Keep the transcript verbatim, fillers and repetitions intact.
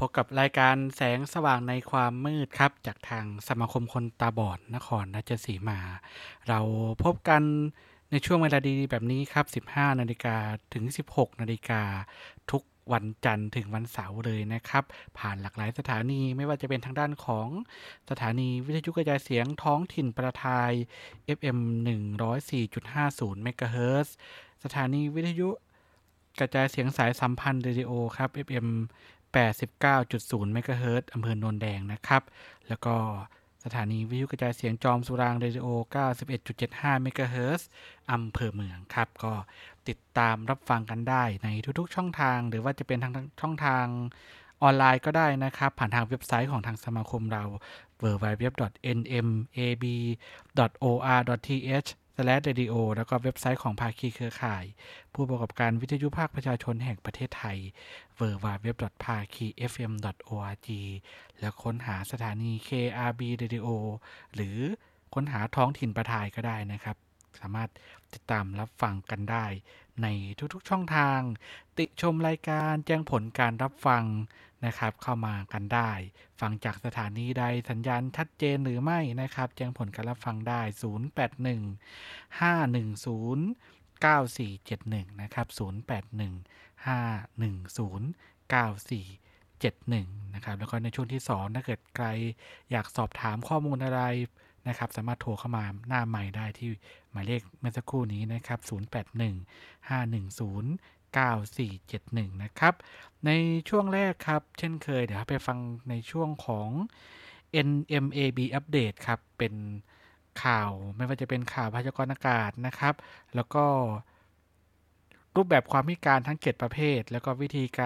บกับรายการแสงสว่างในความมืดครับจากทางสมาคมคนตาบอดนครราชสีมาเราพบกันในช่วงเวลาดีๆแบบนี้ครับ สิบห้านาฬิกา ถึง สิบหกนาฬิกา ทุกวันจันทร์ถึงวันเสาร์เลยนะครับผ่านหลากหลายสถานีไม่ว่าจะเป็นทางด้านของสถานีวิทยุกระจายเสียงท้องถิ่นประทาย เอฟ เอ็ม หนึ่งร้อยสี่จุดห้าศูนย์ เมกะเฮิรตซ์ สถานีวิทยุกระจายเสียงสายสัมพันธ์เรดิโอครับ เอฟ เอ็ม แปดสิบเก้าจุดศูนย์ เมกะเฮิรตซ์ อำเภอโนนแดงนะครับแล้วก็สถานีวิทยุกระจายเสียงจอมสุรางค์เรดิโอ เก้าสิบเอ็ดจุดเจ็ดห้า เมกะเฮิรตซ์ อำเภอเมืองครับก็ติดตามรับฟังกันได้ในทุกๆช่องทางหรือว่าจะเป็นทางช่องทางออนไลน์ก็ได้นะครับผ่านทางเว็บไซต์ของทางสมาคมเรา ดับเบิลยู ดับเบิลยู ดับเบิลยู ดอท เอ็น เอ็ม เอ บี ดอท โอ อาร์ ดอท ที เอช สแลช เรดิโอ แล้วก็เว็บไซต์ของภาคีเครือข่ายผู้ประกอบการวิทยุภาคประชาชนแห่งประเทศไทย ดับเบิลยู ดับเบิลยู ดับเบิลยู ดอท ภาคี เอฟ เอ็ม ดอท โอ อาร์ จี แล้วค้นหาสถานี เค อาร์ บี Radio หรือค้นหาท้องถิ่นประทายก็ได้นะครับสามารถติดตามรับฟังกันได้ในทุกๆช่องทางติชมรายการแจ้งผลการรับฟังนะครับเข้ามากันได้ฟังจากสถานีใดสัญญาณชัดเจนหรือไม่นะครับแจ้งผลการรับฟังได้ศูนย์ แปด หนึ่ง ห้า หนึ่ง ศูนย์ เก้า สี่ เจ็ด หนึ่งนะครับศูนย์ แปด หนึ่ง ห้า หนึ่ง ศูนย์ เก้า สี่ เจ็ด หนึ่งนะครับแล้วก็ในช่วงที่สองถ้าเกิดใครอยากสอบถามข้อมูลอะไรนะครับสามารถโทรเข้ามาหน้าใหม่ได้ที่หมายเลขเมื่อสักครู่นี้นะครับศูนย์ แปด หนึ่ง ห้า หนึ่ง ศูนย์ เก้า สี่ เจ็ด หนึ่งนะครับในช่วงแรกครับเช่นเคยเดี๋ยวไปฟังในช่วงของ เอ็น เอ็ม เอ บี Update ครับเป็นข่าวไม่ว่าจะเป็นข่าวพยากรณ์อากาศนะครับแล้วก็รูปแบบความพิการทั้งเจ็ดประเภทแล้วก็วิธีการ